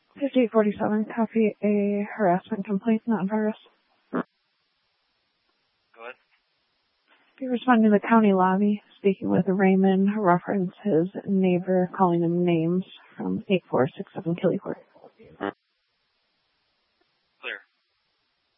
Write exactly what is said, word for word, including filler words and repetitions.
fifty-eight forty-seven, copy a harassment complaint, not virus. Go ahead. Be responding to the county lobby, speaking with Raymond, reference his neighbor calling him names from eight four six seven Killycourt.